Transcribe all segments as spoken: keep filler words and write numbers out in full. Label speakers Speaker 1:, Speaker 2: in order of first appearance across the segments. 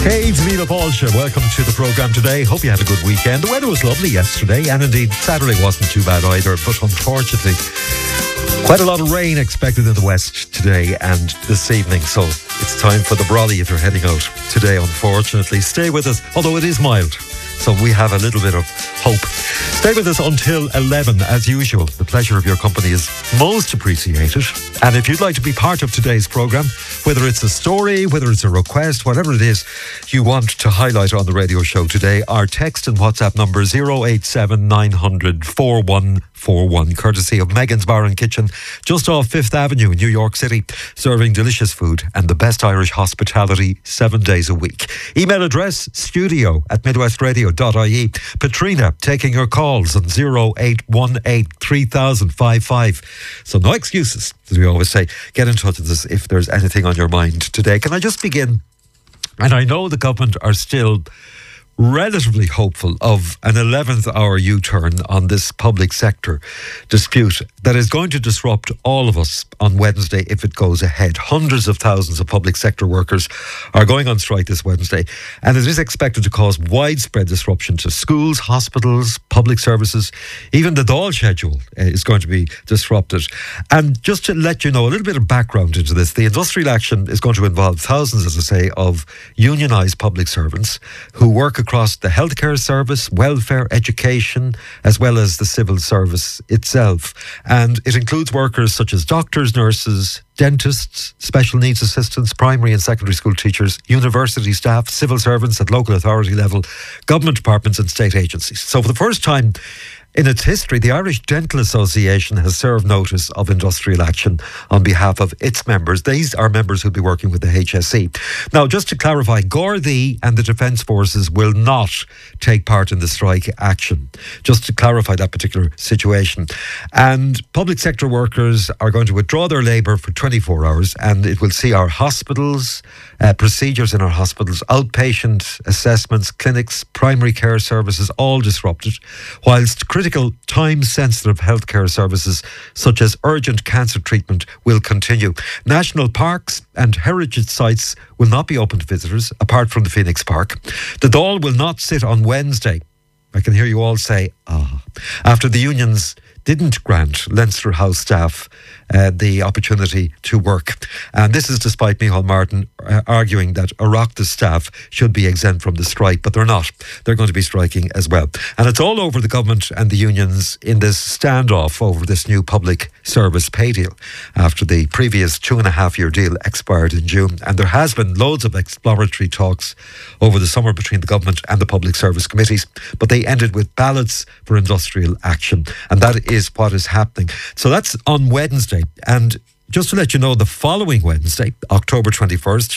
Speaker 1: Hey, it's Neil Paulsha. Welcome to the programme today. Hope you had a good weekend. The weather was lovely yesterday, and indeed Saturday wasn't too bad either, but unfortunately quite a lot of rain expected in the west today and this evening, so it's time for the brolly if you're heading out today, unfortunately. Stay with us, although it is mild, so we have a little bit of hope. Stay with us until eleven, as usual. The pleasure of your company is most appreciated. And if you'd like to be part of today's programme, whether it's a story, whether it's a request, whatever it is you want to highlight on the radio show today, our text and WhatsApp number zero eight seven nine hundred four one four one, courtesy of Megan's Bar and Kitchen, just off Fifth Avenue in New York City, serving delicious food and the best Irish hospitality seven days a week. Email address studio at midwestradio dot I E. Patrina taking your calls on zero eight one eight three thousand fifty-five. So no excuses, as we always say. Get in touch with us if there's anything on your mind today. Can I just begin? And I know the government are still relatively hopeful of an eleventh hour U-turn on this public sector dispute that is going to disrupt all of us on Wednesday if it goes ahead. Hundreds of thousands of public sector workers are going on strike this Wednesday, and it is expected to cause widespread disruption to schools, hospitals, public services. Even the Dáil schedule uh, is going to be disrupted. And just to let you know a little bit of background into this, the industrial action is going to involve thousands, as I say, of unionised public servants who work across the healthcare service, welfare, education, as well as the civil service itself. And it includes workers such as doctors, nurses, dentists, special needs assistants, primary and secondary school teachers, university staff, civil servants at local authority level, government departments and state agencies. So for the first time in its history, the Irish Dental Association has served notice of industrial action on behalf of its members. These are members who'll be working with the H S E. Now, just to clarify, Gardaí and the Defence Forces will not take part in the strike action, just to clarify that particular situation. And public sector workers are going to withdraw their labour for twenty-four hours, and it will see our hospitals, uh, procedures in our hospitals, outpatient assessments, clinics, primary care services, all disrupted, whilst critical time-sensitive healthcare services such as urgent cancer treatment will continue. National parks and heritage sites will not be open to visitors, apart from the Phoenix Park. The Dáil will not sit on Wednesday. I can hear you all say, ah, after the unions didn't grant Leinster House staff uh, the opportunity to work. And this is despite Micheál Martin uh, arguing that Oireachtas staff should be exempt from the strike, but they're not. They're going to be striking as well. And it's all over the government and the unions in this standoff over this new public service pay deal after the previous two and a half year deal expired in June. And there has been loads of exploratory talks over the summer between the government and the public service committees, but they ended with ballots for industrial action. And that is what is happening. So that's on Wednesday. And just to let you know, the following Wednesday, October twenty-first,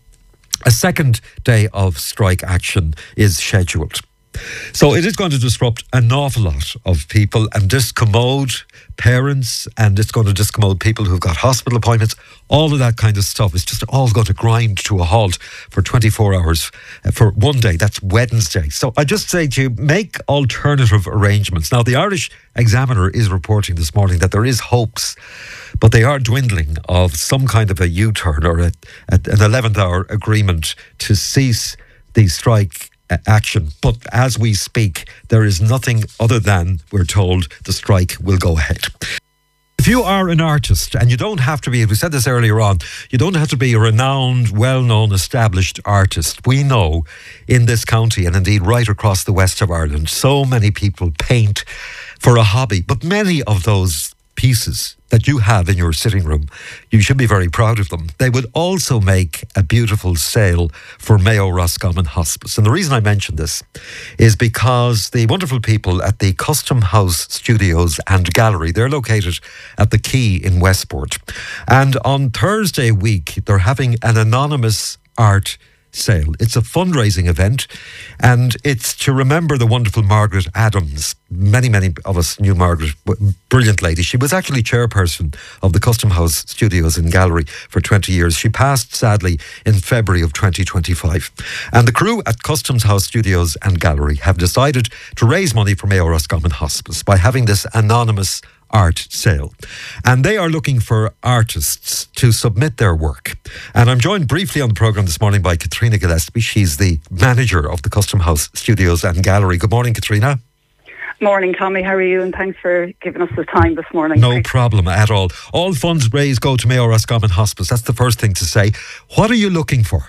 Speaker 1: a second day of strike action is scheduled. So it is going to disrupt an awful lot of people and discommode parents, and it's going to discommode people who've got hospital appointments. All of that kind of stuff is just all going to grind to a halt for twenty-four hours for one day. That's Wednesday. So I just say to you, make alternative arrangements. Now, the Irish Examiner is reporting this morning that there is hopes, but they are dwindling, of some kind of a U-turn or a, a, an eleventh hour agreement to cease the strike action. But as we speak, there is nothing other than, we're told, the strike will go ahead. If you are an artist, and you don't have to be, we said this earlier on, you don't have to be a renowned, well-known, established artist. We know in this county, and indeed right across the west of Ireland, so many people paint for a hobby, but many of those pieces that you have in your sitting room, you should be very proud of them. They would also make a beautiful sale for Mayo Roscommon Hospice. And the reason I mention this is because the wonderful people at the Custom House Studios and Gallery, they're located at the Quay in Westport. And on Thursday week, they're having an anonymous art sale. It's a fundraising event, and it's to remember the wonderful Margaret Adams. Many, many of us knew Margaret, brilliant lady. She was actually chairperson of the Custom House Studios and Gallery for twenty years. She passed, sadly, in February of twenty twenty-five. And the crew at Customs House Studios and Gallery have decided to raise money for Mayo Roscommon Hospice by having this anonymous art sale. And they are looking for artists to submit their work. And I'm joined briefly on the programme this morning by Katrina Gillespie. She's the manager of the Custom House Studios and Gallery. Good morning, Katrina.
Speaker 2: Morning, Tommy. How are you? And thanks for giving us the time this morning.
Speaker 1: No problem at all. All funds raised go to Mayo Roscommon Hospice. That's the first thing to say. What are you looking for?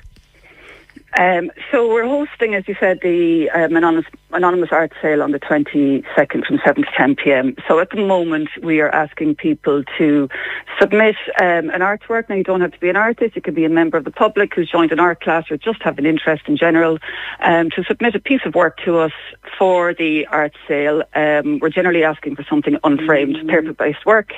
Speaker 2: Um, so we're hosting, as you said, the um, anonymous, anonymous art sale on the twenty-second from seven to ten p.m. So at the moment we are asking people to submit um, an artwork. Now, you don't have to be an artist. You could be a member of the public who's joined an art class or just have an interest in general, um, to submit a piece of work to us for the art sale. Um, we're generally asking for something unframed, mm-hmm. paper-based work.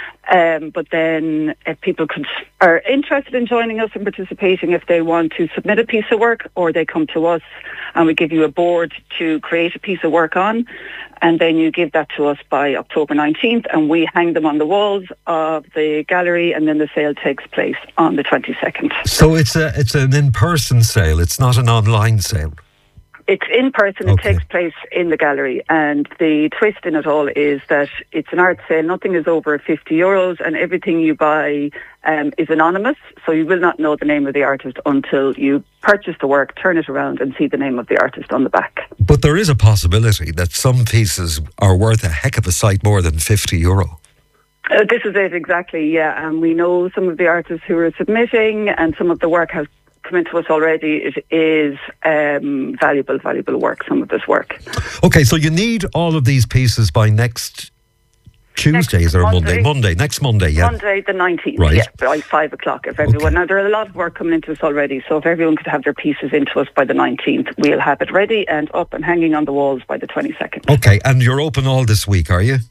Speaker 2: Um, but then if people could, are interested in joining us and participating, if they want to submit a piece of work, or they come to us and we give you a board to create a piece of work on, and then you give that to us by October nineteenth, and we hang them on the walls of the gallery, and then the sale takes place on the twenty-second.
Speaker 1: So it's a it's an in-person sale, it's not an online sale?
Speaker 2: It's in person.
Speaker 1: Okay.
Speaker 2: It takes place in the gallery, and the twist in it all is that it's an art sale. Nothing is over fifty euros, and everything you buy um, is anonymous. So you will not know the name of the artist until you purchase the work, turn it around, and see the name of the artist on the back.
Speaker 1: But there is a possibility that some pieces are worth a heck of a sight more than fifty euro.
Speaker 2: Uh, this is it, exactly, yeah. And we know some of the artists who are submitting, and some of the work has come into us already. It is um, valuable, valuable work, some of this work.
Speaker 1: Okay, so you need all of these pieces by next Tuesday,
Speaker 2: next
Speaker 1: or
Speaker 2: Monday.
Speaker 1: Monday? Monday, next Monday, yeah.
Speaker 2: Monday the nineteenth,
Speaker 1: right.
Speaker 2: yeah, by five o'clock if everyone. Okay. Now, there are a lot of work coming into us already, so if everyone could have their pieces into us by the nineteenth, we'll have it ready and up and hanging on the walls by the twenty-second.
Speaker 1: Okay, and you're open all this week, are you?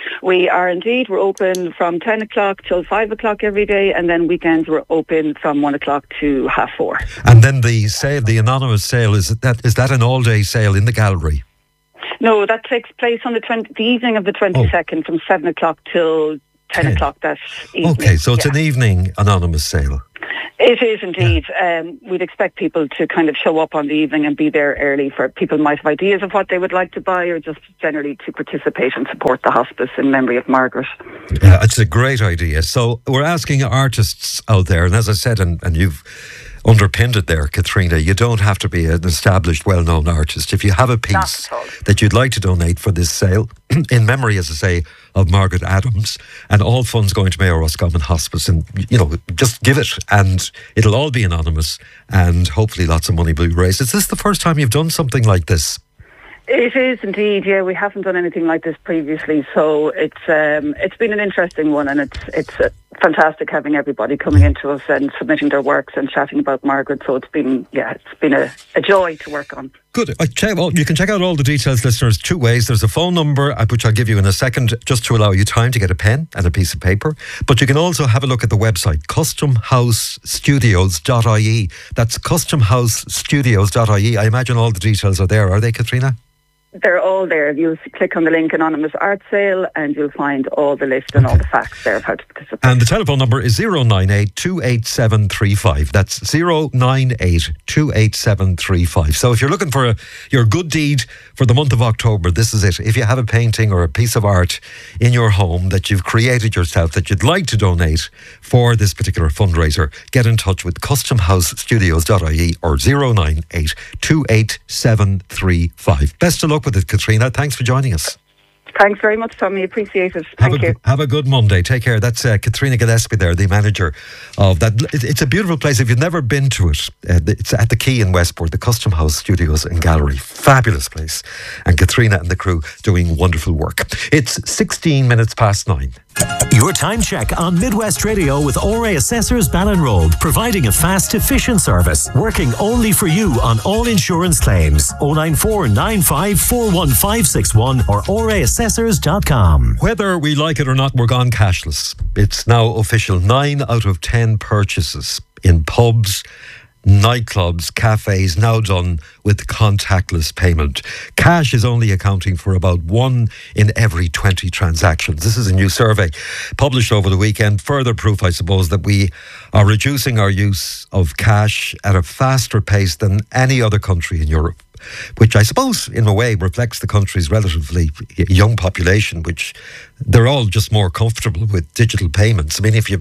Speaker 2: We are indeed. We're open from ten o'clock till five o'clock every day, and then weekends we're open from one o'clock to half four. And
Speaker 1: then the sale, the anonymous sale, is that is that an all-day sale in the gallery?
Speaker 2: No, that takes place on the, twenty, the evening of the twenty-second, oh. from seven o'clock till ten, ten o'clock that evening.
Speaker 1: Okay, so it's
Speaker 2: yeah.
Speaker 1: an evening anonymous sale.
Speaker 2: It is indeed. Yeah. Um, we'd expect people to kind of show up on the evening and be there early. For people might have ideas of what they would like to buy, or just generally to participate and support the hospice in memory of Margaret.
Speaker 1: Yeah, it's a great idea. So we're asking artists out there, and as I said, and, and you've underpinned it there, Katrina, you don't have to be an established, well-known artist. If you have a piece that you'd like to donate for this sale, in memory, as I say, of Margaret Adams, and all funds going to Mayo Roscommon Hospice, and, you know, just give it, and it'll all be anonymous, and hopefully lots of money will be raised. Is this the first time you've done something like this?
Speaker 2: It is indeed, yeah. We haven't done anything like this previously, so it's um, it's been an interesting one, and it's it's uh, fantastic having everybody coming into us and submitting their works and chatting about Margaret. So it's been, yeah, it's been a, a joy to work on.
Speaker 1: Good. I check, well, you can check out all the details, listeners, two ways. There's a phone number, which I'll give you in a second, just to allow you time to get a pen and a piece of paper. But you can also have a look at the website, custom house studios dot I E. That's custom house studios dot I E. I imagine all the details are there, are they, Katrina?
Speaker 2: They're all there. You'll click on the link Anonymous Art Sale, and you'll find all the list and all the facts there of how to participate.
Speaker 1: And the telephone number is zero nine eight two eight seven three five. That's zero nine eight two eight seven three five. So if you're looking for a, your good deed for the month of October, this is it. If you have a painting or a piece of art in your home that you've created yourself that you'd like to donate for this particular fundraiser, get in touch with custom house studios dot I E or zero nine eight two eight seven three five. Best of luck with it, Katrina. Thanks for joining us.
Speaker 2: Thanks very much, Tommy. Appreciate it.
Speaker 1: Have
Speaker 2: Thank
Speaker 1: a,
Speaker 2: you.
Speaker 1: Have a good Monday. Take care. That's uh, Katrina Gillespie there, the manager of that. It's a beautiful place. If you've never been to it, uh, it's at the Quay in Westport, the Custom House Studios and Gallery. Fabulous place. And Katrina and the crew doing wonderful work. It's sixteen minutes past nine.
Speaker 3: Your time check on Midwest Radio with O R A Assessors Ballinroad, providing a fast, efficient service, working only for you on all insurance claims. oh nine four nine five four one five six one or O R A assessors dot com.
Speaker 1: Whether we like it or not, we're gone cashless. It's now official. Nine out of ten purchases in pubs, nightclubs, cafes now done with contactless payment. Cash is only accounting for about one in every twenty transactions. This is a new survey published over the weekend. Further proof, I suppose, that we are reducing our use of cash at a faster pace than any other country in Europe. which I suppose in a way reflects the country's relatively young population, which they're all just more comfortable with digital payments. I mean, if you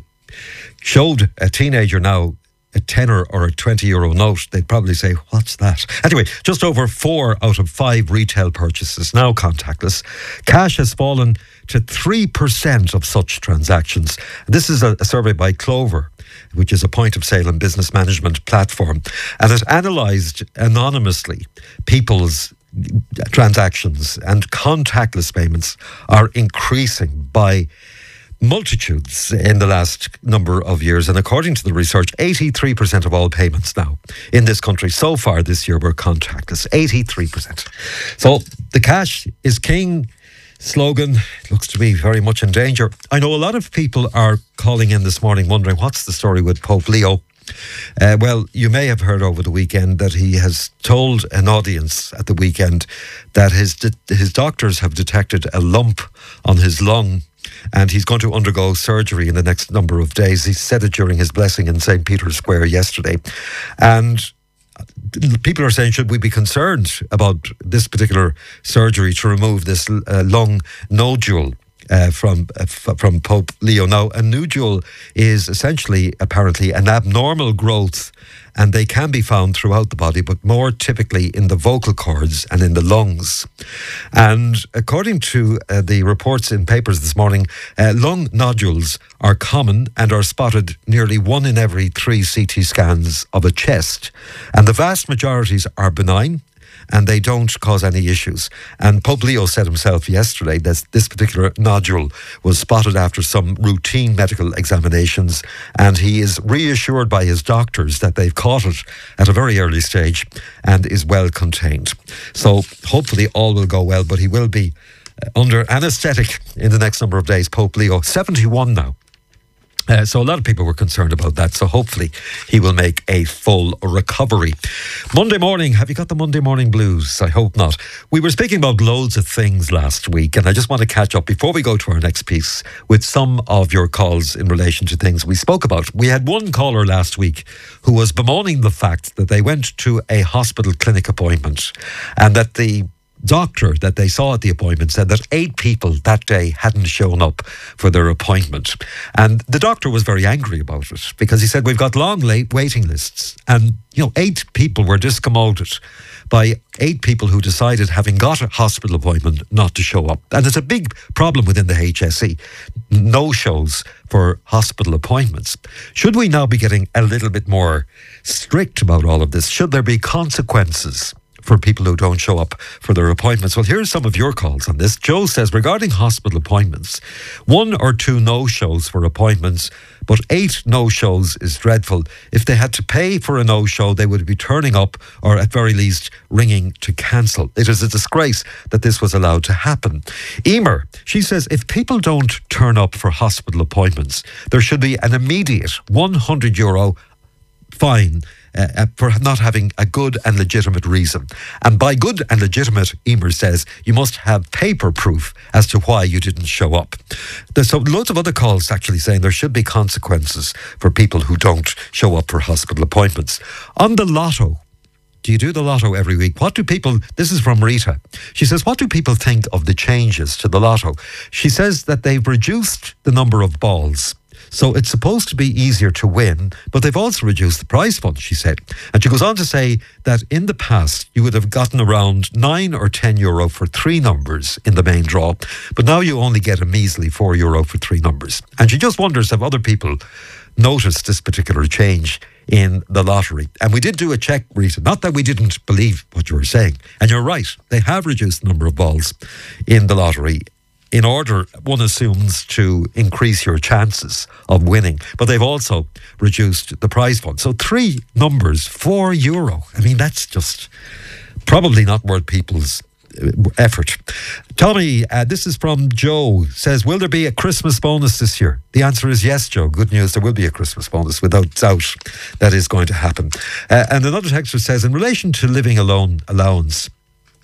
Speaker 1: showed a teenager now a tenner or a twenty euro note, they'd probably say, what's that? Anyway, just over four out of five retail purchases now contactless. Cash has fallen to three percent of such transactions. This is a, a survey by Clover, which is a point of sale and business management platform. And it analysed anonymously people's transactions, and contactless payments are increasing by multitudes in the last number of years. And according to the research, eighty-three percent of all payments now in this country so far this year were contactless. eighty-three percent. So the cash is king slogan looks to be very much in danger. I know a lot of people are calling in this morning wondering what's the story with Pope Leo. Uh, well, you may have heard over the weekend that he has told an audience at the weekend that his his doctors have detected a lump on his lung, and he's going to undergo surgery in the next number of days. He said it during his blessing in Saint Peter's Square yesterday. And people are saying, should we be concerned about this particular surgery to remove this uh, lung nodule Uh, from uh, f- from Pope Leo? Now, a nodule is essentially, apparently, an abnormal growth, and they can be found throughout the body, but more typically in the vocal cords and in the lungs. And according to uh, the reports in papers this morning, uh, lung nodules are common and are spotted nearly one in every three C T scans of a chest. And the vast majorities are benign, and they don't cause any issues. And Pope Leo said himself yesterday that this particular nodule was spotted after some routine medical examinations, and he is reassured by his doctors that they've caught it at a very early stage and is well contained. So hopefully all will go well, but he will be under anaesthetic in the next number of days. Pope Leo, seventy-one now. Uh, so a lot of people were concerned about that. So hopefully he will make a full recovery. Monday morning, have you got the Monday morning blues? I hope not. We were speaking about loads of things last week, and I just want to catch up before we go to our next piece with some of your calls in relation to things we spoke about. We had one caller last week who was bemoaning the fact that they went to a hospital clinic appointment and that the doctor that they saw at the appointment said that eight people that day hadn't shown up for their appointment. And the doctor was very angry about it because he said, we've got long late waiting lists. And, you know, eight people were discommoded by eight people who decided, having got a hospital appointment, not to show up. And it's a big problem within the H S E. No-shows for hospital appointments. Should we now be getting a little bit more strict about all of this? Should there be consequences for people who don't show up for their appointments? Well, here's some of your calls on this. Joe says, regarding hospital appointments, one or two no-shows for appointments, but eight no-shows is dreadful. If they had to pay for a no-show, they would be turning up or at very least ringing to cancel. It is a disgrace that this was allowed to happen. Emer, she says, if people don't turn up for hospital appointments, there should be an immediate one hundred euro fine Uh, for not having a good and legitimate reason. And by good and legitimate, Emer says, you must have paper proof as to why you didn't show up. There's so loads of other calls actually saying there should be consequences for people who don't show up for hospital appointments. On the lotto, do you do the lotto every week? What do people, this is from Rita, she says, what do people think of the changes to the lotto? She says that they've reduced the number of balls. So it's supposed to be easier to win, but they've also reduced the prize fund, she said. And she goes on to say that in the past, you would have gotten around nine or ten euro for three numbers in the main draw, but now you only get a measly four euro for three numbers. And she just wonders if other people noticed this particular change in the lottery. And we did do a check, Rita, not that we didn't believe what you were saying. And you're right, they have reduced the number of balls in the lottery in order, one assumes, to increase your chances of winning. But they've also reduced the prize fund. So three numbers, four euro. I mean, that's just probably not worth people's effort. Tommy, uh, this is from Joe, says, will there be a Christmas bonus this year? The answer is yes, Joe. Good news, there will be a Christmas bonus. Without doubt, that is going to happen. Uh, and another texter says, in relation to living alone allowance,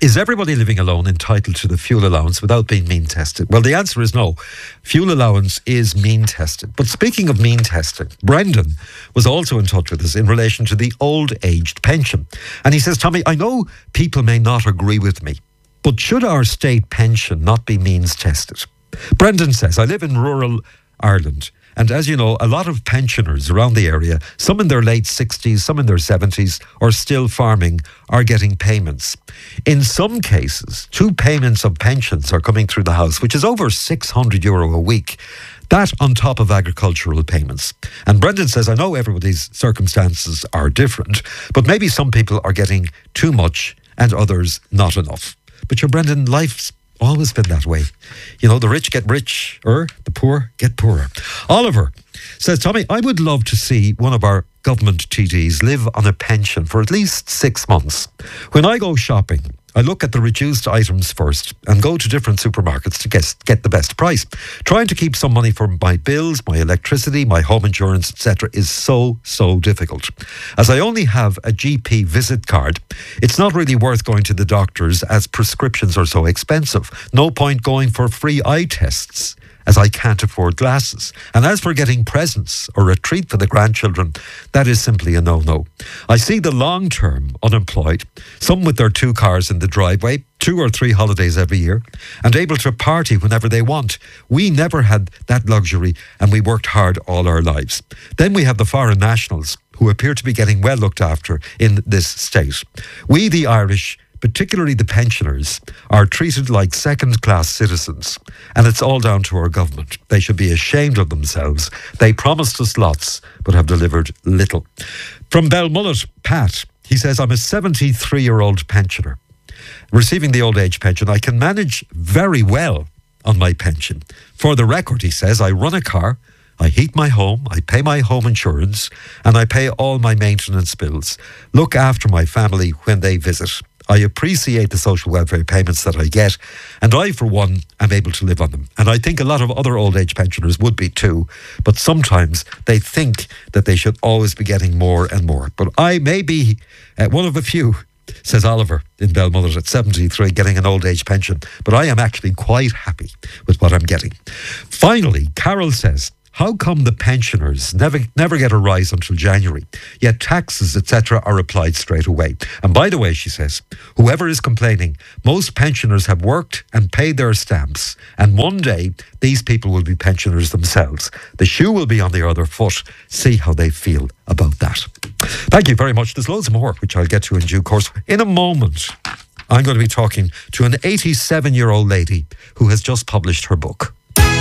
Speaker 1: Is everybody living alone entitled to the fuel allowance without being mean tested? Well, the answer is no. Fuel allowance is mean tested. But speaking of mean testing, Brendan was also in touch with us in relation to the old aged pension. And he says, Tommy, I know people may not agree with me, but should our state pension not be means tested? Brendan says, I live in rural Ireland. And as you know, a lot of pensioners around the area, some in their late sixties, some in their seventies, or still farming, are getting payments. In some cases, two payments of pensions are coming through the house, which is over six hundred euro a week. That on top of agricultural payments. And Brendan says, I know everybody's circumstances are different, but maybe some people are getting too much and others not enough. But your Brendan, life's always been that way. You know, the rich get richer, the poor get poorer. Oliver says, Tommy, I would love to see one of our government T Ds live on a pension for at least six months. When I go shopping, I look at the reduced items first and go to different supermarkets to get, get the best price. Trying to keep some money for my bills, my electricity, my home insurance, et cetera is so, so difficult. As I only have a G P visit card, it's not really worth going to the doctors as prescriptions are so expensive. No point going for free eye tests, as I can't afford glasses. And as for getting presents or a treat for the grandchildren, that is simply a no-no. I see the long-term unemployed, some with their two cars in the driveway, two or three holidays every year, and able to party whenever they want. We never had that luxury, and we worked hard all our lives. Then we have the foreign nationals, who appear to be getting well looked after in this state. We, the Irish, particularly the pensioners, are treated like second-class citizens. And it's all down to our government. They should be ashamed of themselves. They promised us lots, but have delivered little. From Belmullet, Pat, he says, I'm a seventy-three-year-old pensioner. Receiving the old age pension, I can manage very well on my pension. For the record, he says, I run a car, I heat my home, I pay my home insurance, and I pay all my maintenance bills. Look after my family when they visit. I appreciate the social welfare payments that I get, and I, for one, am able to live on them. And I think a lot of other old age pensioners would be too, but sometimes they think that they should always be getting more and more. But I may be uh, one of a few, says Oliver in Belmullet at seventy-three, getting an old age pension, but I am actually quite happy with what I'm getting. Finally, Carol says, how come the pensioners never never get a rise until January, yet taxes, et cetera are applied straight away? And by the way, she says, whoever is complaining, most pensioners have worked and paid their stamps, and one day these people will be pensioners themselves. The shoe will be on the other foot. See how they feel about that. Thank you very much. There's loads more, which I'll get to in due course. In a moment, I'm going to be talking to an eighty-seven-year-old lady who has just published her book.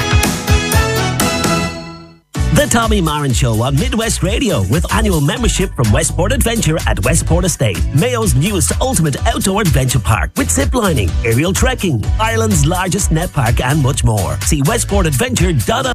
Speaker 4: The Tommy Marin Show on Midwest Radio, with annual membership from Westport Adventure at Westport Estate, Mayo's newest ultimate outdoor adventure park with ziplining, aerial trekking, Ireland's largest net park and much more. See westport adventure dot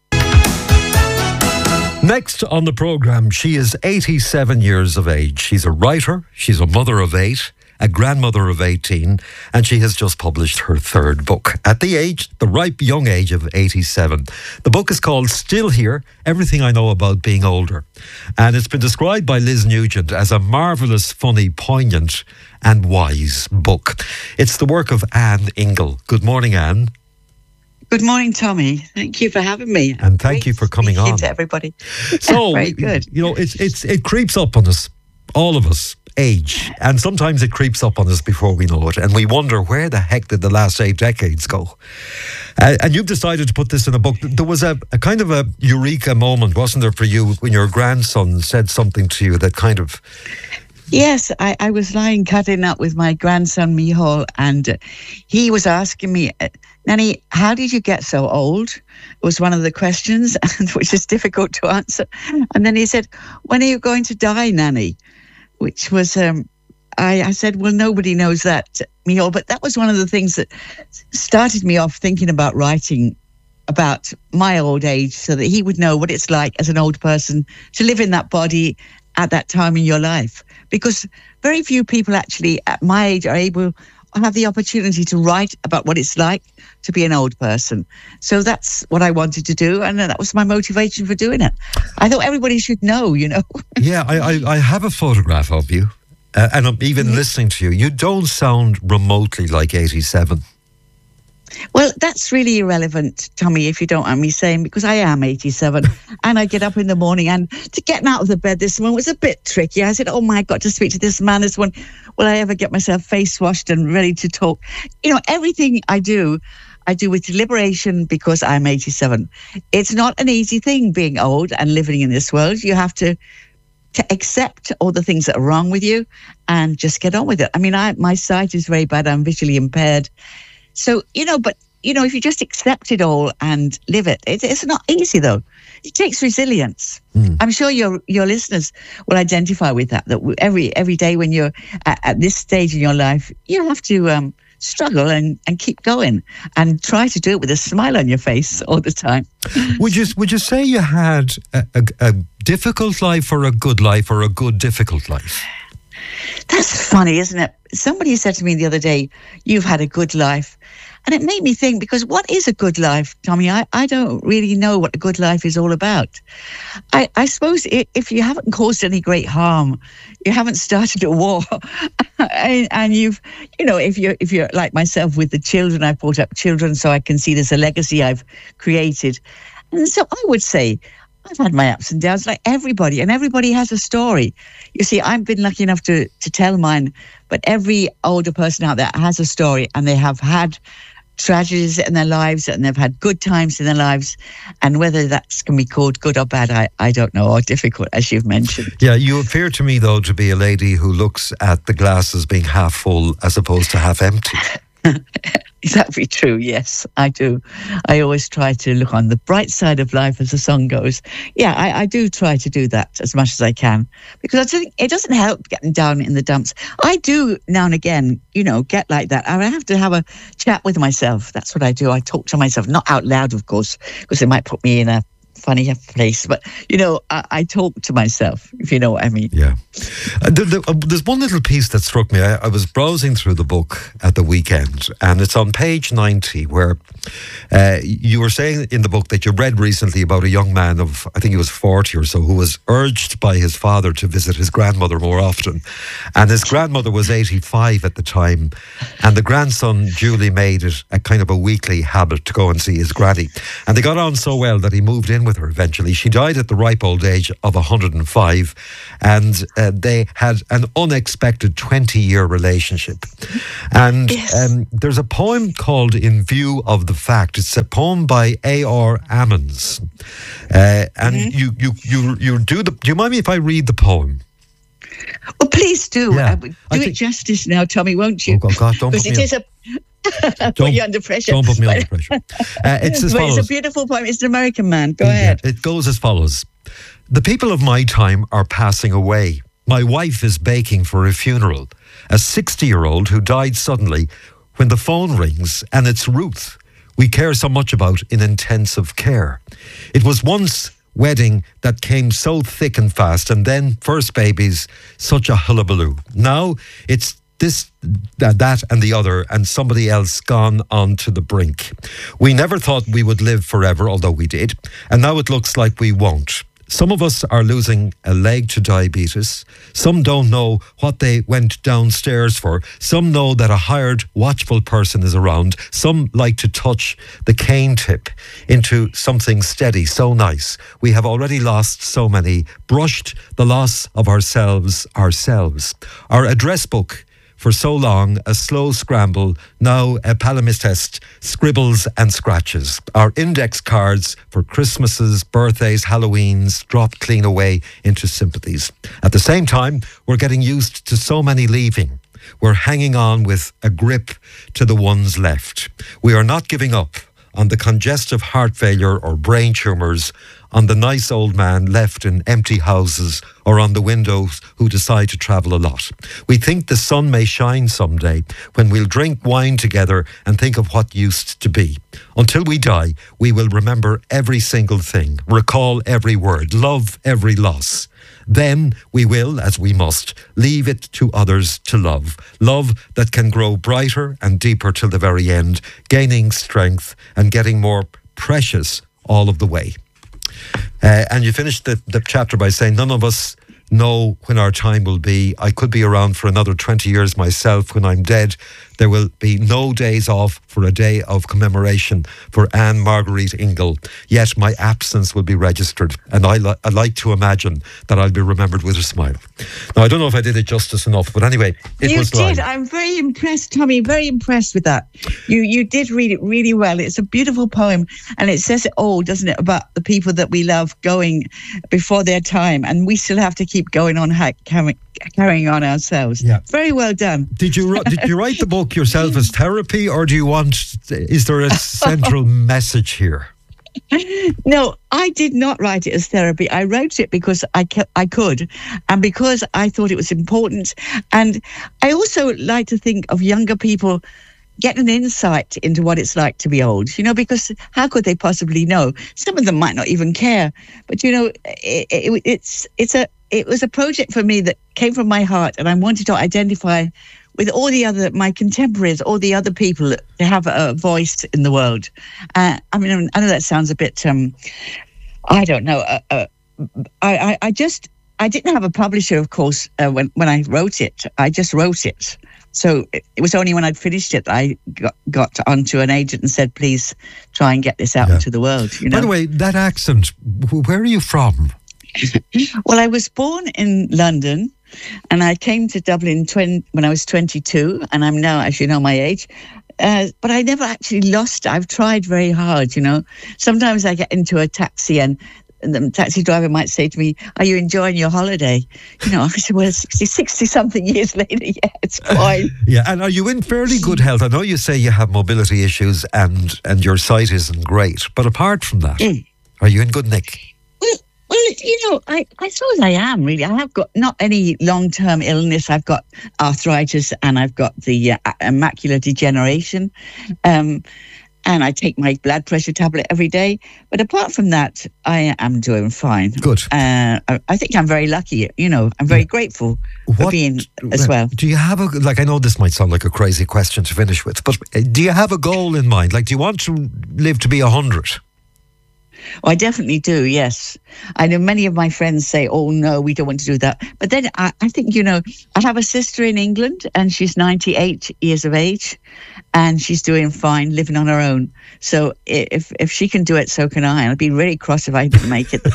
Speaker 4: I E.
Speaker 1: Next on the programme, she is eighty-seven years of age. She's a writer, she's a mother of eight, a grandmother of eighteen, and she has just published her third book at the age, the ripe young age of eighty-seven. The book is called Still Here, Everything I Know About Being Older. And it's been described by Liz Nugent as a marvellous, funny, poignant and wise book. It's the work of Anne Ingle. Good morning, Anne.
Speaker 5: Good morning, Tommy. Thank you for having me.
Speaker 1: And thank Great you for coming on.
Speaker 5: To everybody.
Speaker 1: So,
Speaker 5: very good.
Speaker 1: You know, it's it's it creeps up on us, all of us. Age, and sometimes it creeps up on us before we know it, and we wonder where the heck did the last eight decades go. Uh, and you've decided to put this in a book. There was a, a kind of a eureka moment, wasn't there, for you when your grandson said something to you that kind of...
Speaker 5: Yes, I, I was lying cutting up with my grandson Mihal, and uh, he was asking me, uh, Nanny, how did you get so old? Was one of the questions, which is difficult to answer. And then he said, when are you going to die, Nanny? Which was, um, I, I said, well, nobody knows that, Mihal. But that was one of the things that started me off thinking about writing about my old age, so that he would know what it's like as an old person to live in that body at that time in your life. Because very few people actually at my age are able, have the opportunity to write about what it's like to be an old person. So that's what I wanted to do, and that was my motivation for doing it. I thought everybody should know, you know.
Speaker 1: Yeah, I, I, I have a photograph of you, Uh, and I'm even mm-hmm. listening to you, you don't sound remotely like eighty-seven.
Speaker 5: Well, that's really irrelevant, Tommy, if you don't mind me saying, because I am eighty-seven and I get up in the morning, and to get out of the bed this morning was a bit tricky. I said, oh my, I've got to speak to this man this one. Will I ever get myself face washed and ready to talk? You know, everything I do, I do with deliberation because I'm eighty-seven. It's not an easy thing being old and living in this world. You have to to accept all the things that are wrong with you and just get on with it. I mean, I my sight is very bad. I'm visually impaired. So, you know, but, you know, if you just accept it all and live it, it it's not easy, though. It takes resilience. Mm. I'm sure your your listeners will identify with that, that every every day when you're at, at this stage in your life, you have to um, struggle and, and keep going and try to do it with a smile on your face all the time.
Speaker 1: Would you, would you say you had a, a, a difficult life or a good life or a good difficult life?
Speaker 5: That's funny, isn't it? Somebody said to me the other day, you've had a good life. And it made me think, because what is a good life, Tommy? I, I don't really know what a good life is all about. I, I suppose if you haven't caused any great harm, you haven't started a war, and, and you've, you know, if you're, if you're like myself with the children, I've brought up children so I can see there's a legacy I've created. And so I would say, I've had my ups and downs like everybody, and everybody has a story. You see, I've been lucky enough to to tell mine, but every older person out there has a story, and they have had tragedies in their lives, and they've had good times in their lives, and whether that can be called good or bad, I, I don't know, or difficult, as you've mentioned.
Speaker 1: Yeah, you appear to me, though, to be a lady who looks at the glass as being half full as opposed to half empty.
Speaker 5: Is that be true? Yes, I do. I always try to look on the bright side of life, as the song goes. Yeah, I, I do try to do that as much as I can, because I think it doesn't help getting down in the dumps. I do now and again, you know, get like that. I have to have a chat with myself. That's what I do. I talk to myself, not out loud, of course, because it might put me in a funny place, but you know, I, I talk to myself, if you know what I mean.
Speaker 1: Yeah. Uh, the, the, uh, there's one little piece that struck me. I, I was browsing through the book at the weekend, and it's on page ninety, where uh, you were saying in the book that you read recently about a young man of, I think he was forty or so, who was urged by his father to visit his grandmother more often, and his grandmother was eighty-five at the time, and the grandson duly made it a kind of a weekly habit to go and see his granny, and they got on so well that he moved in with her eventually. She died at the ripe old age of one hundred and five, and uh, they had an unexpected twenty-year relationship. And yes. um, there's a poem called In View of the Fact. It's a poem by A R Ammons. Uh, and mm-hmm. you, you, you, you do the... Do you mind me if I read the poem?
Speaker 5: Well, please do.
Speaker 1: Yeah.
Speaker 5: Uh, do I it think, justice now, Tommy, won't you?
Speaker 1: Oh, God, don't
Speaker 5: because
Speaker 1: put
Speaker 5: it
Speaker 1: me
Speaker 5: is
Speaker 1: on.
Speaker 5: a... Put you under pressure.
Speaker 1: Don't put me under pressure. Uh, it's as
Speaker 5: but
Speaker 1: follows.
Speaker 5: It's a beautiful poem. It's an American man. Go
Speaker 1: yeah,
Speaker 5: ahead.
Speaker 1: It goes as follows. The people of my time are passing away. My wife is baking for a funeral. A sixty-year-old who died suddenly when the phone rings, and it's Ruth we care so much about in intensive care. It was once wedding that came so thick and fast, and then first babies, such a hullabaloo. Now it's this, that, that and the other, and somebody else gone on to the brink. We never thought we would live forever, although we did, and now it looks like we won't. Some of us are losing a leg to diabetes. Some don't know what they went downstairs for. Some know that a hired, watchful person is around. Some like to touch the cane tip into something steady, so nice. We have already lost so many, brushed the loss of ourselves ourselves. Our address book, for so long, a slow scramble, now a palimpsest, scribbles and scratches. Our index cards for Christmases, birthdays, Halloweens dropped clean away into sympathies. At the same time, we're getting used to so many leaving. We're hanging on with a grip to the ones left. We are not giving up on the congestive heart failure or brain tumours, on the nice old man left in empty houses, or on the windows who decide to travel a lot. We think the sun may shine someday when we'll drink wine together and think of what used to be. Until we die, we will remember every single thing, recall every word, love every loss. Then we will, as we must, leave it to others to love. Love that can grow brighter and deeper till the very end, gaining strength and getting more precious all of the way. Uh, and you finished the, the chapter by saying none of us know when our time will be. I could be around for another twenty years myself. When I'm dead, there will be no days off for a day of commemoration for Anne Marguerite Ingle. Yet my absence will be registered, and I, li- I like to imagine that I'll be remembered with a smile. Now, I don't know if I did it justice enough, but anyway, it
Speaker 5: you
Speaker 1: was
Speaker 5: did.
Speaker 1: lying.
Speaker 5: I'm very impressed, Tommy. Very impressed with that. You you did read it really well. It's a beautiful poem, and it says it all, doesn't it, about the people that we love going before their time, and we still have to keep going on, ha- carry, carrying on ourselves.
Speaker 1: Yeah.
Speaker 5: Very well done.
Speaker 1: Did you ri- did you write the book yourself as therapy, or do you want? Is there a central message here?
Speaker 5: No, I did not write it as therapy. I wrote it because I ke- I could, and because I thought it was important. And I also like to think of younger people getting an insight into what it's like to be old, you know, because how could they possibly know? Some of them might not even care. But, you know, it, it, it's it's a it was a project for me that came from my heart, and I wanted to identify with all the other, my contemporaries, all the other people to have a voice in the world. Uh, I mean, I know that sounds a bit, um, I don't know. Uh, uh, I, I, I just, I didn't have a publisher, of course, uh, when, when I wrote it. I just wrote it. So it, it was only when I'd finished it I got, got onto an agent and said, please try and get this out
Speaker 1: Yeah.
Speaker 5: into the world. You know?
Speaker 1: By the way, that accent, wh- where are you from?
Speaker 5: Well, I was born in London, and I came to Dublin twen- when I was twenty-two, and I'm now, as you know, my age. Uh, but I never actually lost. I've tried very hard, you know. Sometimes I get into a taxi and the taxi driver might say to me, are you enjoying your holiday? You know, I said, well, sixty, sixty something years later, yeah, it's fine.
Speaker 1: Yeah, and are you in fairly good health? I know you say you have mobility issues and, and your sight isn't great, but apart from that,
Speaker 5: Mm.
Speaker 1: are you in good nick?
Speaker 5: Well, well, you know, I, I suppose I am, really. I have got not any long-term illness. I've got arthritis and I've got the uh, macular degeneration. Um, and I take my blood pressure tablet every day. But apart from that, I am doing fine.
Speaker 1: Good.
Speaker 5: Uh, I, I think I'm very lucky, you know. I'm very grateful for
Speaker 1: What-
Speaker 5: being as well.
Speaker 1: Do you have a, like, I know this might sound like a crazy question to finish with, but uh, do you have a goal in mind? Like, do you want to live to be one hundred?
Speaker 5: Oh, I definitely do, yes. I know many of my friends say, oh, no, we don't want to do that. But then I, I think, you know, I have a sister in England and she's ninety-eight years of age and she's doing fine, living on her own. So if if she can do it, so can I. I'd be really cross if I didn't make it.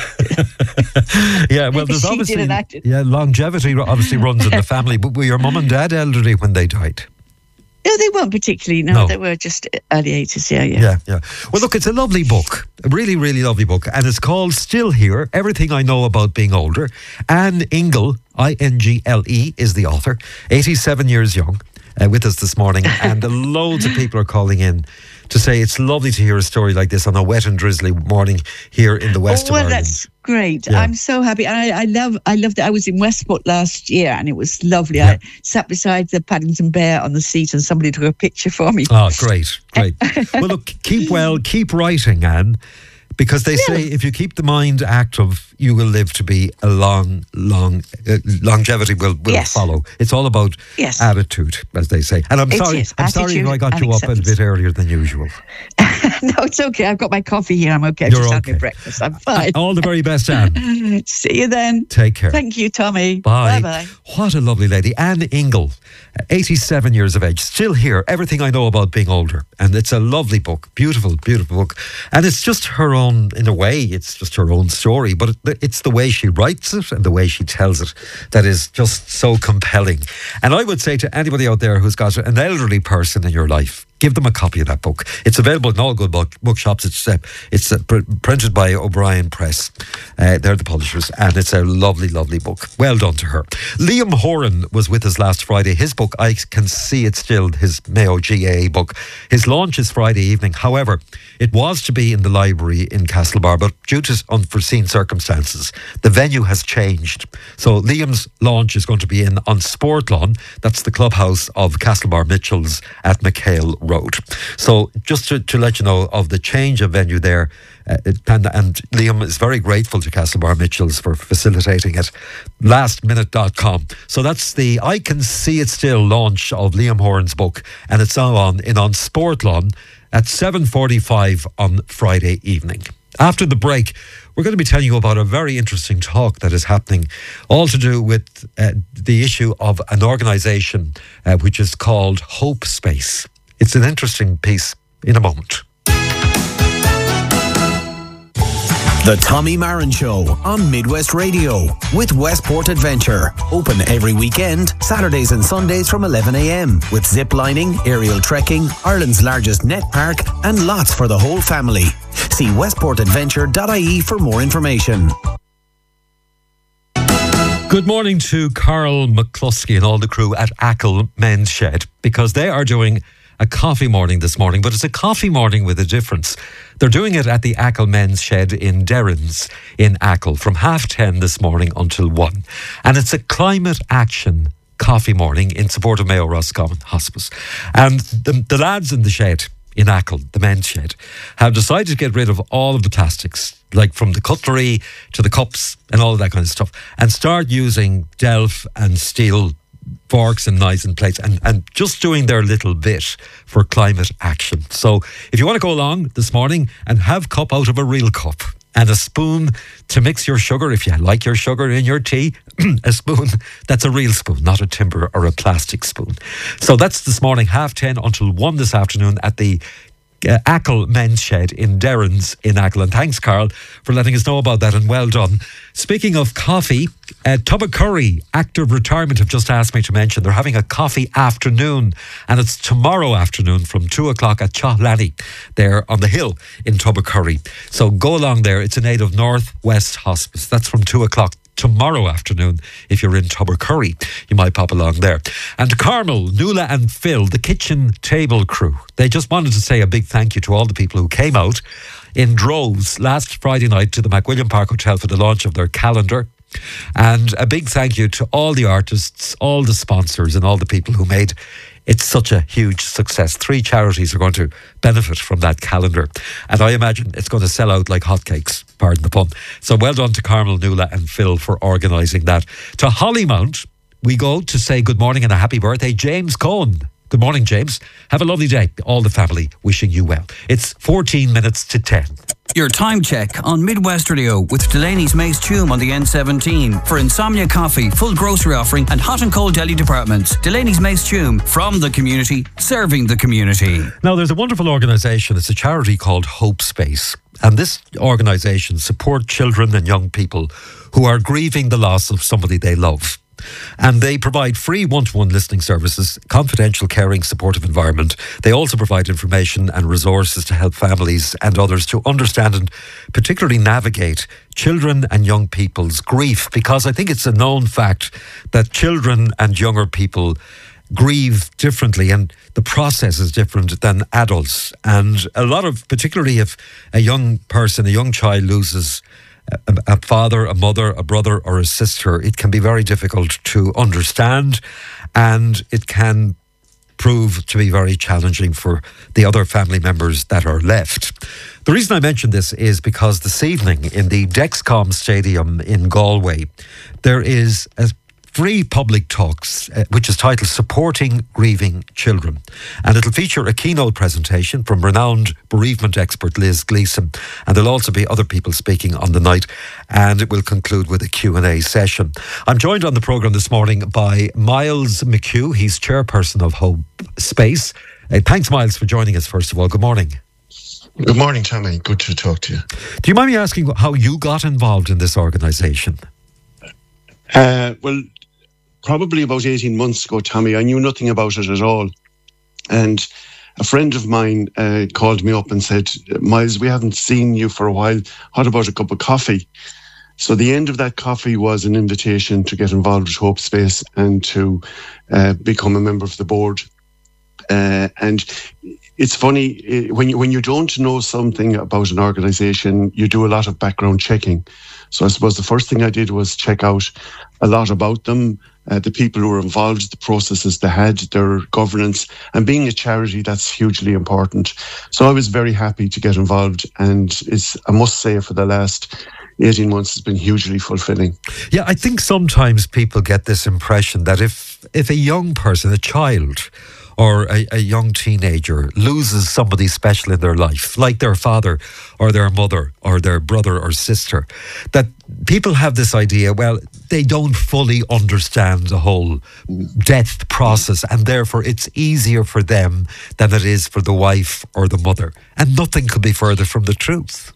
Speaker 1: Yeah, well, there's
Speaker 5: She
Speaker 1: obviously,
Speaker 5: didn't act it.
Speaker 1: yeah, longevity obviously runs in the family, but were your mum and dad elderly when they died?
Speaker 5: No, they weren't particularly. No,
Speaker 1: No.
Speaker 5: they were just early eighties, yeah, yeah.
Speaker 1: Yeah, yeah. Well, look, it's a lovely book, a really, really lovely book, and it's called Still Here, Everything I Know About Being Older. Anne Ingle, I N G L E, is the author, eighty-seven years young, uh, with us this morning, and loads of people are calling in to say it's lovely to hear a story like this on a wet and drizzly morning here in the west
Speaker 5: Oh, well,
Speaker 1: of Ireland.
Speaker 5: that's great.
Speaker 1: Yeah.
Speaker 5: I'm so happy. And I, I love I loved it. I was in Westport last year and it was lovely.
Speaker 1: Yeah.
Speaker 5: I sat beside the Paddington Bear on the seat and somebody took a picture for me.
Speaker 1: Oh, great, great. Well, look, keep well, keep writing, Anne, because they say if you keep the mind active, you will live to be a long, long, uh, longevity will, will
Speaker 5: Yes.
Speaker 1: follow. It's all about
Speaker 5: Yes.
Speaker 1: attitude, as they say. And I'm
Speaker 5: It
Speaker 1: sorry,
Speaker 5: is.
Speaker 1: I'm sorry if
Speaker 5: Attitude
Speaker 1: I got
Speaker 5: and
Speaker 1: you up a
Speaker 5: acceptance.
Speaker 1: bit earlier than usual.
Speaker 5: No, it's okay. I've got my coffee here. I'm okay. I've
Speaker 1: You're
Speaker 5: just had
Speaker 1: okay.
Speaker 5: my breakfast. I'm fine.
Speaker 1: All the very best, Anne.
Speaker 5: See you then.
Speaker 1: Take care.
Speaker 5: Thank you, Tommy.
Speaker 1: Bye.
Speaker 5: Bye-bye.
Speaker 1: What a lovely lady. Anne Ingle, eighty-seven years of age, still here. Everything I Know About Being Older. And it's a lovely book. Beautiful, beautiful book. And it's just her own, in a way, it's just her own story. But it, it's the way she writes it and the way she tells it that is just so compelling. And I would say to anybody out there who's got an elderly person in your life, give them a copy of that book. It's available in all good book, bookshops. It's uh, it's uh, pr- printed by O'Brien Press. Uh, they're the publishers, and it's a lovely, lovely book. Well done to her. Liam Horan was with us last Friday. His book, I Can See It Still, his Mayo G A A book. His launch is Friday evening. However, it was to be in the library in Castlebar, but due to unforeseen circumstances, the venue has changed. So Liam's launch is going to be in on Sportlawn. That's the clubhouse of Castlebar Mitchells at McHale Road. So just to, to let you know of the change of venue there, uh, and, and Liam is very grateful to Castlebar Mitchells for facilitating it. last minute dot com. So that's the I Can See It Still launch of Liam Horan's book, and it's now on in on Sportlawn at seven forty-five on Friday evening. After the break, we're going to be telling you about a very interesting talk that is happening, all to do with uh, the issue of an organisation uh, which is called Hope Space. It's an interesting piece in a moment.
Speaker 6: The Tommy Marin Show on Midwest Radio with Westport Adventure. Open every weekend, Saturdays and Sundays from eleven a m with zip lining, aerial trekking, Ireland's largest net park and lots for the whole family. See westport adventure dot I E for more information.
Speaker 1: Good morning to Carl McCluskey and all the crew at Achill Men's Shed, because they are doing a coffee morning this morning, but it's a coffee morning with a difference. They're doing it at the Achill Men's Shed in Derrins in Achill from half ten this morning until one. And it's a climate action coffee morning in support of Mayo Roscommon Hospice. And the, the lads in the shed in Achill, the men's shed, have decided to get rid of all of the plastics, like from the cutlery to the cups and all of that kind of stuff, and start using Delf and steel forks and knives and plates, and, and just doing their little bit for climate action. So if you want to go along this morning and have cup out of a real cup and a spoon to mix your sugar, if you like your sugar in your tea, a spoon that's a real spoon, not a timber or a plastic spoon. So that's this morning, half ten until one this afternoon at the Uh, Achill Men's Shed in Derrins in Achill. And thanks, Carl, for letting us know about that, and well done. Speaking of coffee, uh, Tubbacurry Active Retirement have just asked me to mention they're having a coffee afternoon, and it's tomorrow afternoon from two o'clock at Chohlani there on the hill in Tubbacurry. So go along there. It's in aid of North West Hospice. That's from two o'clock tomorrow afternoon. If you're in Tubbacurry, you might pop along there. And Carmel, Nuala and Phil, the kitchen table crew, they just wanted to say a big thank you to all the people who came out in droves last Friday night to the McWilliam Park Hotel for the launch of their calendar. And a big thank you to all the artists, all the sponsors and all the people who made it's such a huge success. Three charities are going to benefit from that calendar. And I imagine it's going to sell out like hotcakes, pardon the pun. So well done to Carmel, Nuala and Phil for organising that. To Hollymount, we go to say good morning and a happy birthday, James Cohen. Good morning, James. Have a lovely day. All the family wishing you well. It's fourteen minutes to ten.
Speaker 7: Your time check on Midwest Radio with Delaney's Mace Tume on the N seventeen. For Insomnia Coffee, full grocery offering and hot and cold deli departments. Delaney's Mace Tume, from the community, serving the community.
Speaker 1: Now, there's a wonderful organisation. It's a charity called Hope Space. And this organisation supports children and young people who are grieving the loss of somebody they love. And they provide free one-to-one listening services, confidential, caring, supportive environment. They also provide information and resources to help families and others to understand and particularly navigate children and young people's grief, because I think it's a known fact that children and younger people grieve differently, and the process is different than adults. And a lot of, particularly if a young person, a young child loses A, a father, a mother, a brother or a sister, it can be very difficult to understand, and it can prove to be very challenging for the other family members that are left. The reason I mention this is because this evening in the Dexcom Stadium in Galway, there is a free public talks, uh, which is titled Supporting Grieving Children. And it'll feature a keynote presentation from renowned bereavement expert Liz Gleeson. And there'll also be other people speaking on the night. And it will conclude with a Q and A session. I'm joined on the programme this morning by Miles McHugh. He's chairperson of Hope Space. Uh, thanks, Miles, for joining us, first of all. Good morning.
Speaker 8: Good morning, Tommy. Good to talk to you.
Speaker 1: Do you mind me asking how you got involved in this organisation?
Speaker 8: Uh, well, probably about eighteen months ago, Tommy. I knew nothing about it at all. And a friend of mine uh, called me up and said, Miles, we haven't seen you for a while. How about a cup of coffee? So the end of that coffee was an invitation to get involved with Hope Space and to uh, become a member of the board. Uh, and it's funny, when you, when you don't know something about an organisation, you do a lot of background checking. So I suppose the first thing I did was check out a lot about them, uh, the people who were involved, the processes they had, their governance, and being a charity, that's hugely important. So I was very happy to get involved, and it's, I must say, for the last eighteen months has been hugely fulfilling.
Speaker 1: Yeah, I think sometimes people get this impression that if if a young person, a child, or a, a young teenager loses somebody special in their life, like their father or their mother or their brother or sister, that people have this idea, well, they don't fully understand the whole death process, and therefore it's easier for them than it is for the wife or the mother. And nothing could be further from the truth.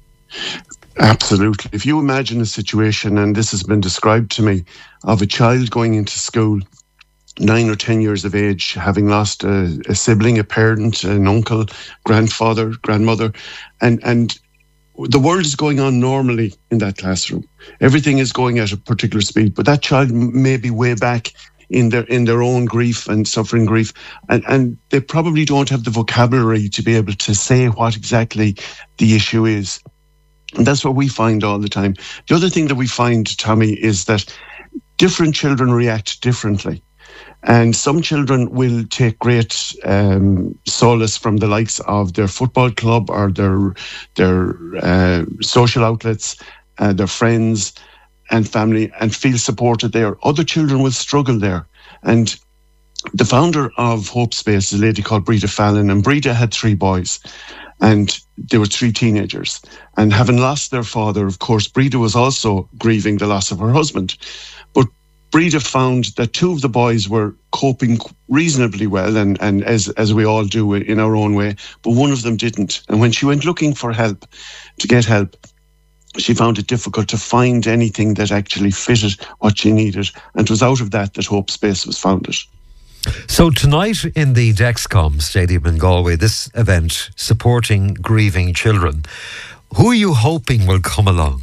Speaker 8: Absolutely. If you imagine a situation, and this has been described to me, of a child going into school, nine or ten years of age, having lost a, a sibling, a parent, an uncle, grandfather, grandmother, and and the world is going on normally in that classroom. Everything is going at a particular speed, but that child may be way back in their in their own grief and suffering grief, and, and they probably don't have the vocabulary to be able to say what exactly the issue is. And that's what we find all the time. The other thing that we find, Tommy, is that different children react differently. And some children will take great um, solace from the likes of their football club or their their uh, social outlets, uh, their friends and family, and feel supported there. Other children will struggle there. And the founder of Hope Space is a lady called Breda Fallon, and Breda had three boys, and they were three teenagers. And having lost their father, of course, Breda was also grieving the loss of her husband. But Breda found that two of the boys were coping reasonably well, and, and as as we all do in our own way, but one of them didn't. And when she went looking for help, to get help, she found it difficult to find anything that actually fitted what she needed. And it was out of that that Hope Space was founded.
Speaker 1: So tonight in the Dexcom Stadium in Galway, this event supporting grieving children, who are you hoping will come along?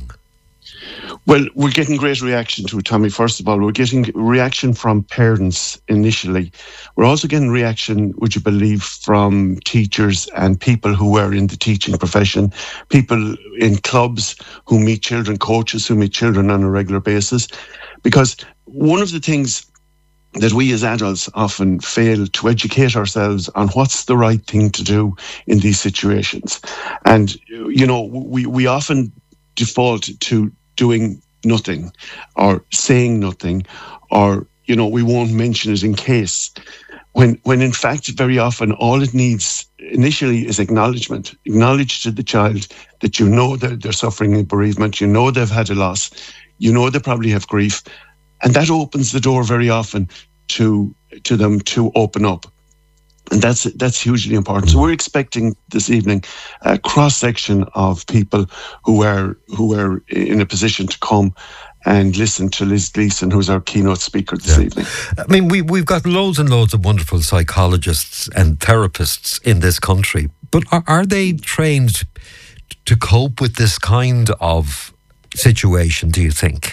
Speaker 8: Well, we're getting great reaction to it, Tommy. First of all, we're getting reaction from parents initially. We're also getting reaction, would you believe, from teachers and people who are in the teaching profession, people in clubs who meet children, coaches who meet children on a regular basis. Because one of the things that we as adults often fail to educate ourselves on what's the right thing to do in these situations. And, you know, we, we often default to doing nothing or saying nothing, or, you know, we won't mention it in case. When, when in fact, very often, all it needs initially is acknowledgement. Acknowledge to the child that you know that they're suffering in bereavement, you know they've had a loss, you know they probably have grief, and that opens the door very often to to them to open up. And that's that's hugely important. So we're expecting this evening a cross-section of people who are who are in a position to come and listen to Liz Gleeson, who's our keynote speaker this yeah. evening.
Speaker 1: I mean, we, we've got loads and loads of wonderful psychologists and therapists in this country, but are, are they trained to cope with this kind of situation, do you think?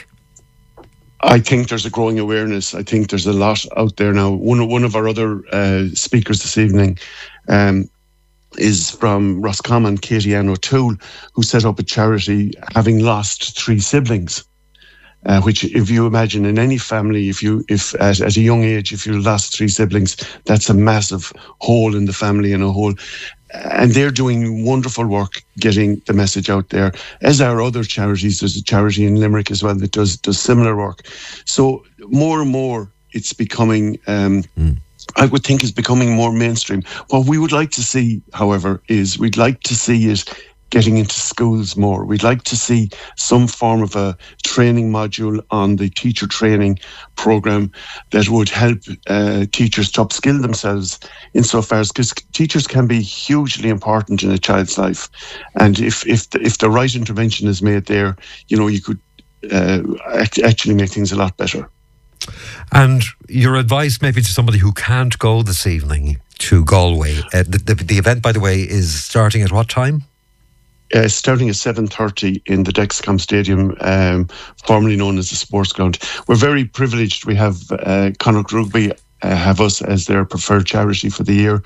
Speaker 8: I think there's a growing awareness. I think there's a lot out there now. One, one of our other uh, speakers this evening um, is from Roscommon, Katie Ann O'Toole, who set up a charity having lost three siblings. Uh, which, if you imagine in any family, if you, if at, at a young age, if you lost three siblings, that's a massive hole in the family and a hole. And they're doing wonderful work getting the message out there, as are other charities. There's a charity in Limerick as well that does does similar work. So more and more, it's becoming, um, mm. I would think, is becoming more mainstream. What we would like to see, however, is we'd like to see it getting into schools more. We'd like to see some form of a training module on the teacher training program that would help uh, teachers to upskill themselves insofar as, because teachers can be hugely important in a child's life. And if if the, if the right intervention is made there, you know, you could uh, act, actually make things a lot better.
Speaker 1: And your advice maybe to somebody who can't go this evening to Galway. Uh, the, the, the event, by the way, is starting at what time?
Speaker 8: Uh, starting at seven thirty in the Dexcom Stadium, um, formerly known as the Sports Ground. We're very privileged. We have uh, Connacht Rugby uh, have us as their preferred charity for the year.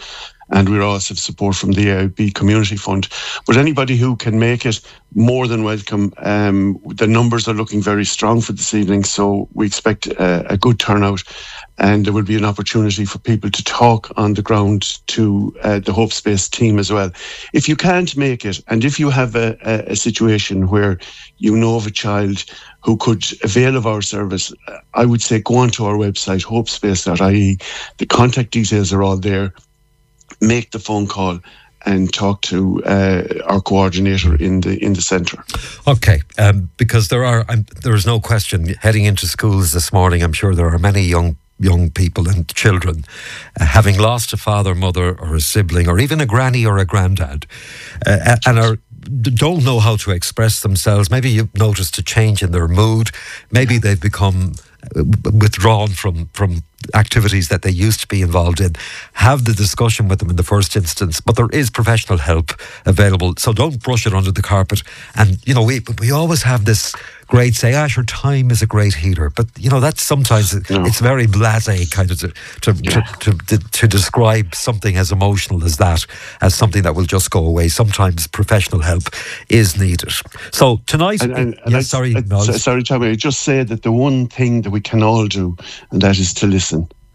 Speaker 8: and we also have support from the A I B Community Fund. But anybody who can make it, more than welcome. Um, the numbers are looking very strong for this evening, so we expect uh, a good turnout, and there will be an opportunity for people to talk on the ground to uh, the Hope Space team as well. If you can't make it, and if you have a, a, a situation where you know of a child who could avail of our service, I would say go onto our website, hopespace dot I E. The contact details are all there. Make the phone call and talk to uh, our coordinator in the in the centre.
Speaker 1: Okay, um, because there are um, there is no question, heading into schools this morning, I'm sure there are many young young people and children uh, having lost a father, mother or a sibling or even a granny or a granddad uh, and are don't know how to express themselves. Maybe you've noticed a change in their mood. Maybe they've become withdrawn from from activities that they used to be involved in. Have the discussion with them in the first instance, but there is professional help available, so don't brush it under the carpet. And you know, we we always have this great say, ah, sure, time is a great healer, but you know, that's sometimes no. it's very blasé kind of to to, yeah. to to to describe something as emotional as that as something that will just go away. Sometimes professional help is needed. So tonight,
Speaker 8: and, and, and
Speaker 1: yes,
Speaker 8: I,
Speaker 1: sorry,
Speaker 8: I,
Speaker 1: no,
Speaker 8: sorry, Tommy, I just say that the one thing that we can all do, and that is to listen.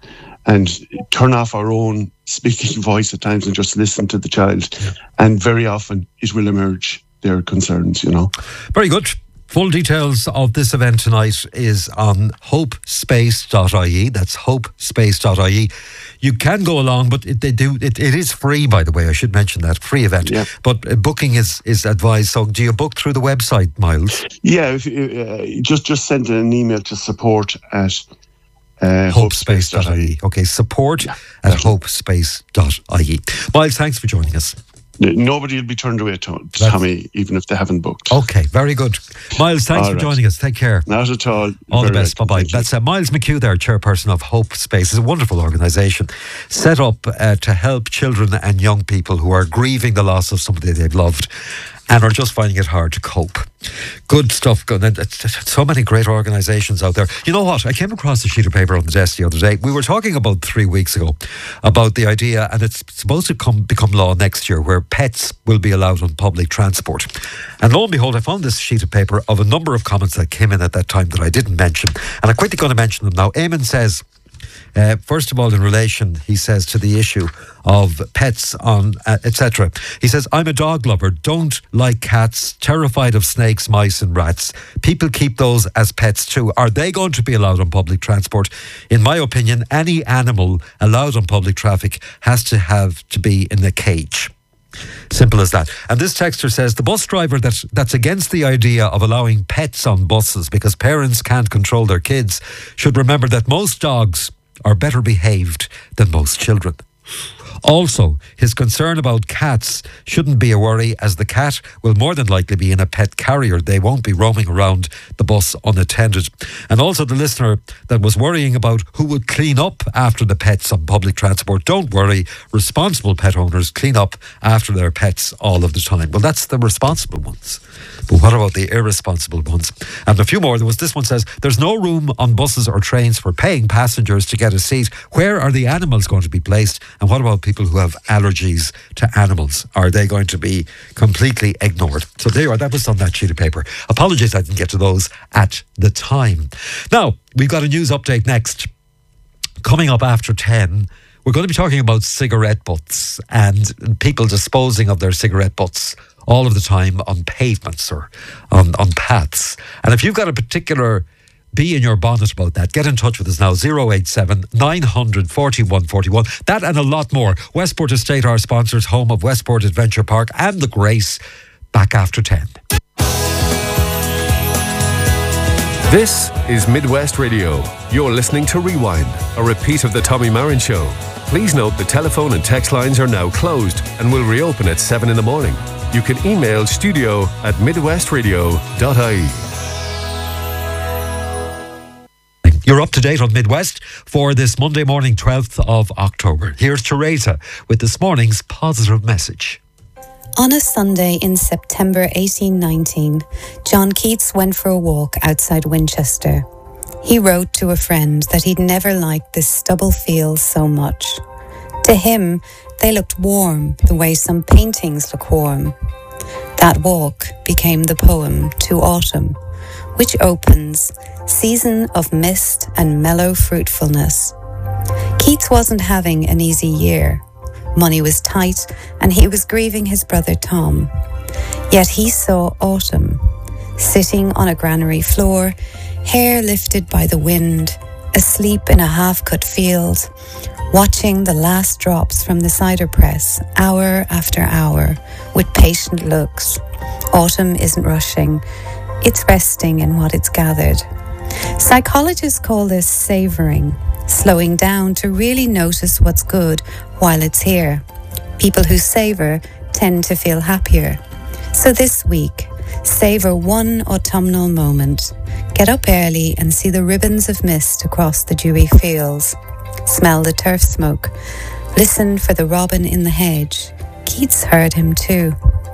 Speaker 8: And turn off our own speaking voice at times and just listen to the child. Yeah. And very often it will emerge their concerns, you know.
Speaker 1: Very good. Full details of this event tonight is on hope space dot I E. That's hope space dot I E. You can go along, but it, they do. It, it is free, by the way. I should mention that. Free event. Yeah. But uh, booking is, is advised. So do you book through the website, Miles?
Speaker 8: Yeah, if you, uh, just, just send an email to support at
Speaker 1: Uh, hope space dot I E. Okay, support yeah, at hope space dot I E. Miles, thanks for joining us.
Speaker 8: Nobody will be turned away, to, to Tommy, even if they haven't booked.
Speaker 1: Okay, very good. Miles, thanks all for right. joining us. Take care.
Speaker 8: Not at all.
Speaker 1: All
Speaker 8: very
Speaker 1: the best.
Speaker 8: right.
Speaker 1: Bye-bye. That's uh, Miles McHugh there, chairperson of Hope Space. It's a wonderful organisation set up uh, to help children and young people who are grieving the loss of somebody they've loved and are just finding it hard to cope. Good stuff. Good. So many great organisations out there. You know what? I came across a sheet of paper on the desk the other day. We were talking about three weeks ago about the idea, and it's supposed to come become law next year, where pets will be allowed on public transport. And lo and behold, I found this sheet of paper of a number of comments that came in at that time that I didn't mention. And I'm quickly going to mention them now. Eamon says, Uh, first of all, in relation, he says, to the issue of pets on, uh, et cetera. He says, I'm a dog lover, don't like cats, terrified of snakes, mice and rats. People keep those as pets too. Are they going to be allowed on public transport? In my opinion, any animal allowed on public traffic has to have to be in a cage. Simple as that. And this texter says, the bus driver that, that's against the idea of allowing pets on buses because parents can't control their kids should remember that most dogs are better behaved than most children. Also, his concern about cats shouldn't be a worry, as the cat will more than likely be in a pet carrier. They won't be roaming around the bus unattended. And also the listener that was worrying about who would clean up after the pets on public transport. Don't worry, responsible pet owners clean up after their pets all of the time. Well, that's the responsible ones. But what about the irresponsible ones? And a few more. There was this one says, there's no room on buses or trains for paying passengers to get a seat. Where are the animals going to be placed? And what about people who have allergies to animals? Are they going to be completely ignored? So there you are. That was on that sheet of paper. Apologies I didn't get to those at the time. Now, we've got a news update next. Coming up after ten, we're going to be talking about cigarette butts and people disposing of their cigarette butts all of the time on pavements or on, on paths. And if you've got a particular bee in your bonnet about that, get in touch with us now, zero eight seven, nine hundred, forty-one forty-one. That and a lot more. Westport Estate, our sponsors, home of Westport Adventure Park and the Grace, back after ten.
Speaker 9: This is Midwest Radio. You're listening to Rewind, a repeat of the Tommy Marin Show. Please note the telephone and text lines are now closed and will reopen at seven in the morning. You can email studio at midwest radio dot I E.
Speaker 1: You're up to date on Midwest for this Monday morning, twelfth of October. Here's Teresa with this morning's positive message.
Speaker 10: On a Sunday in September eighteen nineteen, John Keats went for a walk outside Winchester. He wrote to a friend that he'd never liked this stubble field so much. To him, They looked warm, the way some paintings look warm. That walk became the poem to autumn, which opens, season of mist and mellow fruitfulness. Keats wasn't having an easy year. Money was tight and he was grieving his brother Tom. Yet he saw autumn, sitting on a granary floor, hair lifted by the wind, asleep in a half-cut field, watching the last drops from the cider press, hour after hour, with patient looks. Autumn isn't rushing, it's resting in what it's gathered. Psychologists call this savouring, slowing down to really notice what's good while it's here. People who savour tend to feel happier. So this week, savour one autumnal moment. Get up early and see the ribbons of mist across the dewy fields. Smell the turf smoke. Listen for the robin in the hedge. Keats heard him too.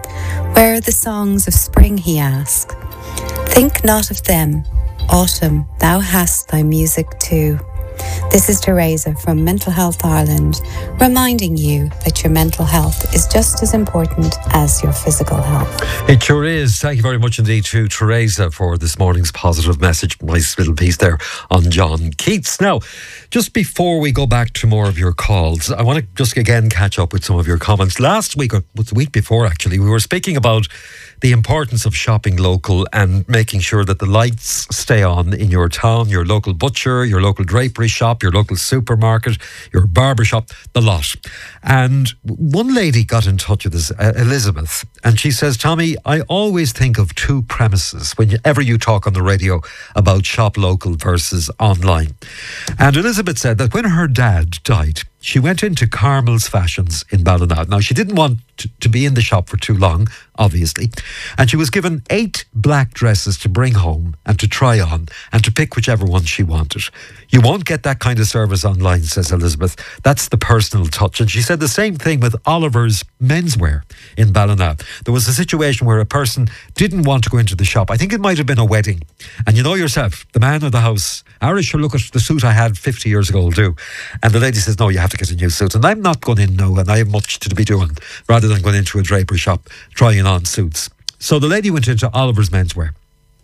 Speaker 10: Where are the songs of spring, he asked. Think not of them. Autumn, thou hast thy music too. This is Teresa from Mental Health Ireland, reminding you that your mental health is just as important as your physical health.
Speaker 1: It sure is. Thank you very much indeed to Teresa for this morning's positive message. Nice little piece there on John Keats. Now, just before we go back to more of your calls, I want to just again catch up with some of your comments. Last week, or the week before actually, we were speaking about the importance of shopping local and making sure that the lights stay on in your town, your local butcher, your local drapery shop, your local supermarket, your barber shop, the lot. And one lady got in touch with us, uh, Elizabeth, and she says, Tommy, I always think of two premises whenever you talk on the radio about shop local versus online. And Elizabeth said that when her dad died, she went into Carmel's Fashions in Ballina. Now, she didn't want to, to be in the shop for too long, obviously. And she was given eight black dresses to bring home and to try on and to pick whichever one she wanted. You won't get that kind of service online, says Elizabeth. That's the personal touch. And she said the same thing with Oliver's Menswear in Ballina. There was a situation where a person didn't want to go into the shop. I think it might have been a wedding. And you know yourself, the man of the house, Irish, look at the suit I had fifty years ago will do. And the lady says, no, you have to get a new suit. And I'm not going in now, and I have much to be doing, rather than going into a drapery shop trying on suits. So the lady went into Oliver's Menswear.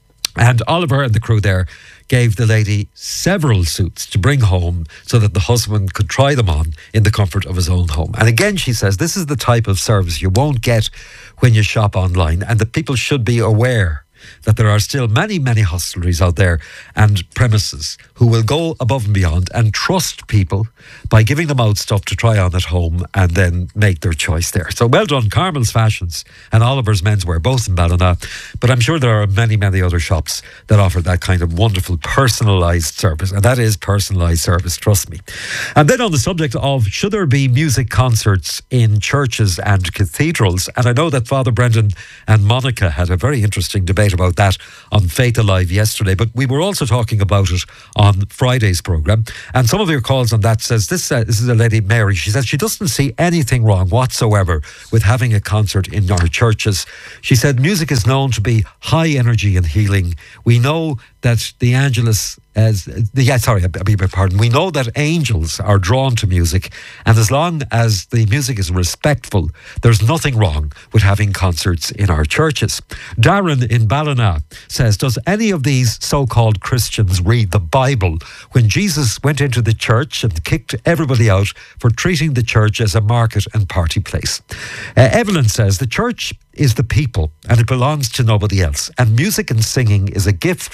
Speaker 1: And Oliver and the crew there gave the lady several suits to bring home so that the husband could try them on in the comfort of his own home. And again, she says, this is the type of service you won't get when you shop online, and that people should be aware that there are still many, many hostelries out there and premises who will go above and beyond and trust people by giving them out stuff to try on at home and then make their choice there. So well done, Carmel's Fashions and Oliver's Menswear, both in Ballina. But I'm sure there are many, many other shops that offer that kind of wonderful personalised service. And that is personalised service, trust me. And then on the subject of should there be music concerts in churches and cathedrals, and I know that Father Brendan and Monica had a very interesting debate about that on Faith Alive yesterday, but we were also talking about it on Friday's programme. And some of your calls on that says, this, uh, this is a lady, Mary, she says she doesn't see anything wrong whatsoever with having a concert in our churches. She said music is known to be high energy and healing. We know that the Angelus as the, yeah, sorry, I beg your pardon. We know that angels are drawn to music, and as long as the music is respectful, there's nothing wrong with having concerts in our churches. Darren in Ballina says, does any of these so-called Christians read the Bible when Jesus went into the church and kicked everybody out for treating the church as a market and party place? Uh, Evelyn says, the church is the people and it belongs to nobody else, and music and singing is a gift